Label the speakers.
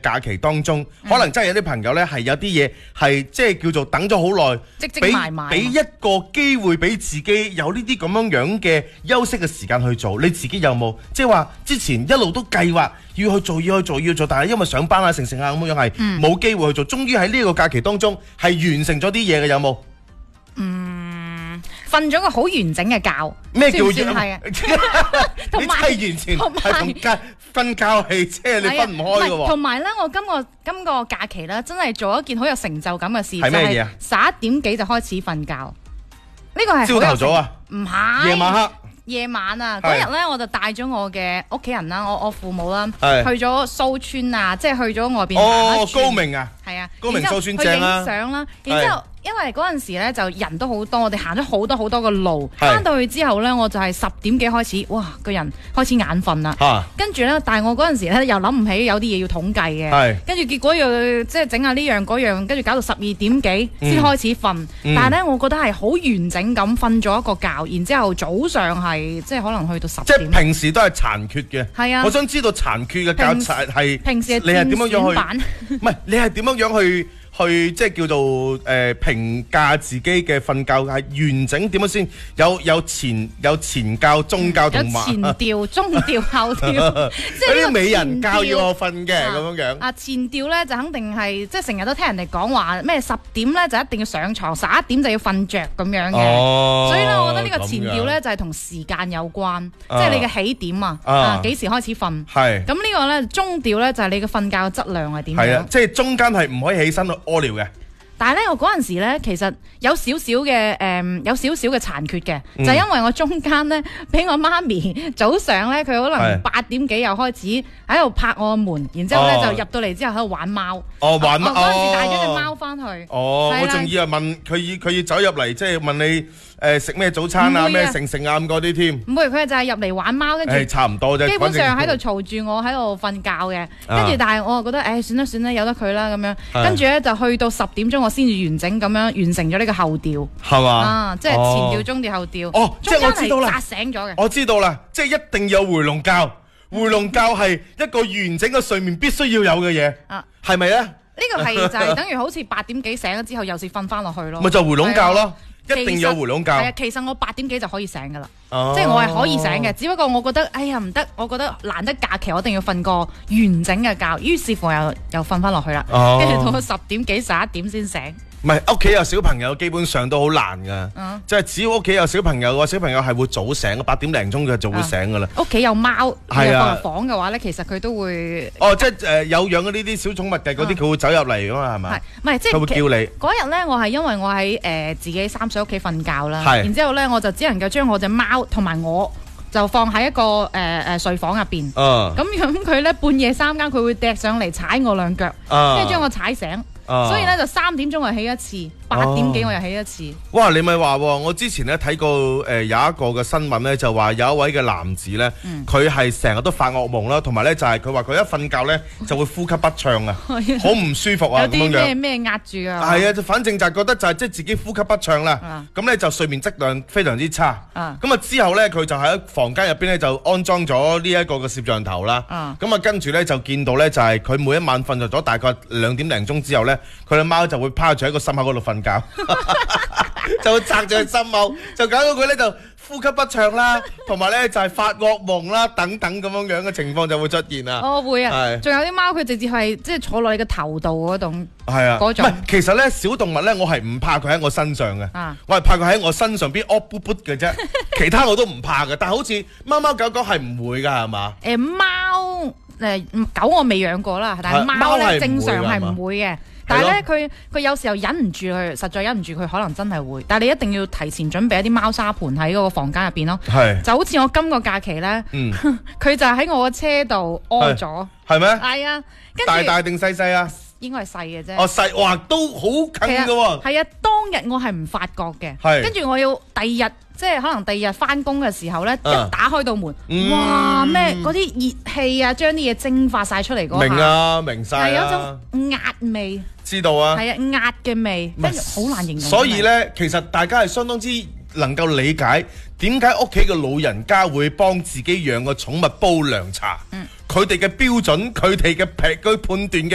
Speaker 1: 假期當中，可能真係有啲朋友呢係有啲嘢係即係叫做等咗好耐，
Speaker 2: 積埋埋，
Speaker 1: 俾一個機會俾自己有呢啲咁樣嘅休息嘅時間去做。你自己有冇即係話之前一路都計劃要去做，但係因為上班啊、成啊咁樣係冇機會去做，終於喺呢個假期當中係完成咗啲嘢嘅，有冇？
Speaker 2: 瞓咗個好完整嘅覺，
Speaker 1: 咩叫
Speaker 2: 算係啊？
Speaker 1: 你真係完全係瞓覺係即係你分唔開嘅喎。
Speaker 2: 同埋咧，我今個假期咧，真係做一件好有成就感嘅事，
Speaker 1: 係咩嘢啊
Speaker 2: ？11點幾就開始瞓覺，呢個係
Speaker 1: 朝頭早啊？
Speaker 2: 唔係，
Speaker 1: 夜晚黑。
Speaker 2: 夜晚啊，嗰日咧我就帶咗我嘅屋企人啦，我父母啦，
Speaker 1: 係
Speaker 2: 去咗蘇村啊，即係去咗外邊
Speaker 1: 高明啊，
Speaker 2: 係啊，
Speaker 1: 高明蘇村正啦，
Speaker 2: 去影相啦，然之後。因為嗰陣時咧就人都好多，我哋行咗好多個路，翻到去之後咧，我就係10點幾開始，哇個人開始眼瞓啦。跟住咧，但係我嗰陣時咧又諗唔起有啲嘢要統計嘅，跟住結果又即係整下呢樣嗰樣，跟住搞到12點幾先開始瞓。但係咧，我覺得係好完整咁瞓咗一個覺，然之後早上係即係可能去到10點。
Speaker 1: 即係平時都係殘缺嘅。係啊，我想知道殘缺嘅覺係
Speaker 2: 平時
Speaker 1: 你係點樣樣去？唔係你係點樣樣去即係叫做評價自己嘅瞓覺係完整點樣先？有前覺、中覺同埋
Speaker 2: 前調、中調、後調，即
Speaker 1: 係啲美人覺要我瞓嘅咁樣。
Speaker 2: 前調咧就肯定係即係成日都聽人哋講話咩10點咧就一定要上床，11點就要瞓着咁樣嘅。所以咧，我覺得呢個前調咧就係同時間有關，即係你嘅起點啊，幾時開始瞓。係咁呢個咧，中調咧就係你嘅瞓覺質量係點樣。係啊，
Speaker 1: 即係中間係唔可以起身屙尿嘅。
Speaker 2: 但係咧，我嗰陣時咧，其實有少少嘅殘缺嘅，就係因為我中間咧，俾我媽咪早上咧，佢可能8點幾又開始喺度拍我個門，然之後咧就入到嚟之後喺度玩貓。玩貓。我嗰陣時帶咗隻貓翻去。
Speaker 1: 我仲以為問佢要走入嚟，即係問你食咩早餐啊，咩成啊咁嗰啲添。唔
Speaker 2: 會，佢就係入嚟玩貓，跟住
Speaker 1: 差唔多啫。
Speaker 2: 基本上喺度嘈住我喺度瞓覺嘅，跟住但係我覺得算啦，由得佢啦咁樣。跟住咧就去到10點鐘，我先至完整咁樣完成咗呢個後調。係嘛？即係前調、中調、後調。即係我知道啦。扎醒咗嘅。
Speaker 1: 我知道啦，即係一定有回籠覺。回籠覺係一個完整嘅睡眠必須要有嘅嘢。係咪咧？
Speaker 2: 呢個係就係等於好似8點幾醒咗之後，又是瞓翻落去咯。
Speaker 1: 咪就回籠覺咯。一定有回籠覺。
Speaker 2: 係啊，其實我8點幾就可以醒噶啦，即係我係可以醒嘅，只不過我覺得哎呀唔得，我覺得難得假期我一定要瞓個完整嘅覺，於是乎又瞓翻落去啦，跟住到10點幾11點先醒。
Speaker 1: 唔係屋企有小朋友，基本上都好難噶，即係只要屋企有小朋友嘅話，小朋友係會早醒，8點零鐘佢就會醒噶啦。
Speaker 2: 屋企有貓入房嘅話咧，其實佢都會
Speaker 1: 即係有養嗰呢啲小寵物嘅嗰啲，佢會走入嚟噶嘛，係咪？唔係，即係佢會叫你。
Speaker 2: 嗰日咧，我係因為我喺自己3歲屋企瞓覺啦，然之後咧我就只能夠將我隻貓同埋我就放喺一個睡房入邊，咁佢咧半夜3更佢會趯上嚟踩我2腳，跟住將我踩醒。所以咧就3點鐘又起一次，8點幾我又起一次。
Speaker 1: 哇！你咪話我之前咧睇過有一個嘅新聞咧，就話有一位嘅男子咧，佢係成日都發噩夢啦，同埋咧就係佢話佢一瞓覺咧就會呼吸不暢啊，好唔舒服啊，
Speaker 2: 有啲咩壓住啊？
Speaker 1: 係啊，反正就係覺得就係即係自己呼吸不暢啦。咁咧就睡眠質量非常之差。咁啊之後咧佢就喺房間入邊咧就安裝咗呢一個嘅攝像頭啦。咁啊跟住咧就見到咧就係佢每一晚瞓着咗大概2點零鐘之後咧，佢嘅貓就會趴住喺個心口嗰度瞓覺，就會扎住佢心口，就搞到佢咧就呼吸不暢啦，同埋咧就係發噩夢啦，等等咁樣嘅情況就會出現啊。
Speaker 2: 我會啊，仲有啲貓佢直接係即係坐落你嘅頭度嗰種，
Speaker 1: 係啊，嗰種。唔係，其實咧小動物咧，我係唔怕佢喺我身上嘅，我係怕佢喺我身上邊屙噗噗嘅啫，其他我都唔怕嘅。但係好似貓貓狗狗係唔會㗎，係嘛？
Speaker 2: 貓狗我未養過啦，但係貓咧正常係唔會嘅。但係咧，佢有時候忍唔住佢，實在忍唔住佢，可能真係會。但係你一定要提前準備一啲貓砂盤喺嗰個房間入邊咯。係，就好似我今個假期咧，佢就喺我個車度屙咗。係咩？係啊，
Speaker 1: 大定細細啊？
Speaker 2: 應該係細嘅啫。
Speaker 1: 哦，細，哇，都好近㗎喎。
Speaker 2: 係啊，當日我係唔發覺嘅。係，跟住我要第二日。即係可能第二日翻工嘅時候咧，一打開道門，哇咩嗰啲熱氣啊，將啲嘢蒸發晒出嚟嗰下，
Speaker 1: 明啊，明晒
Speaker 2: 係有一種壓味，
Speaker 1: 知道啊，
Speaker 2: 係啊，壓嘅味，跟住好難形容。
Speaker 1: 所以咧，其實大家係相當之能夠理解點解屋企嘅老人家會幫自己養個寵物煲涼茶，佢哋嘅標準，佢哋嘅判斷嘅。